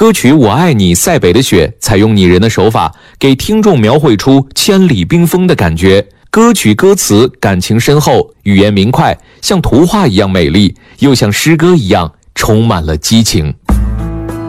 歌曲《我爱你塞北的雪》采用拟人的手法，给听众描绘出千里冰封的感觉。歌曲歌词感情深厚，语言明快，像图画一样美丽，又像诗歌一样充满了激情。